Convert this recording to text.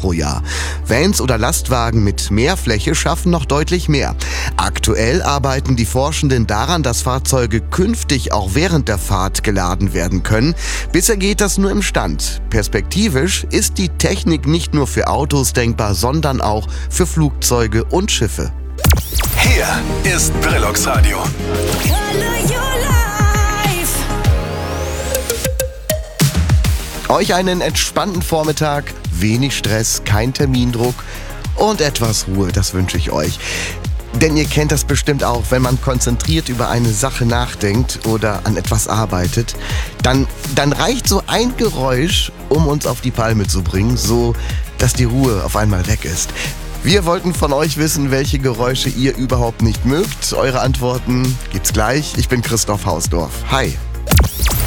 pro Jahr. Vans oder Lastwagen mit mehr Fläche schaffen noch deutlich mehr. Aktuell arbeiten die Forschenden daran, dass Fahrzeuge künftig auch während der Fahrt geladen werden können. Bisher geht das nur im Stand. Perspektivisch ist die Technik nicht nur für Autos denkbar, sondern auch für Flugzeuge und Schiffe. Hier ist Brillocks Radio. Euch einen entspannten Vormittag, wenig Stress, kein Termindruck und etwas Ruhe, das wünsche ich euch. Denn ihr kennt das bestimmt auch, wenn man konzentriert über eine Sache nachdenkt oder an etwas arbeitet, dann reicht so ein Geräusch, um uns auf die Palme zu bringen, so dass die Ruhe auf einmal weg ist. Wir wollten von euch wissen, welche Geräusche ihr überhaupt nicht mögt. Eure Antworten gibt's gleich. Ich bin Christoph Hausdorf. Hi.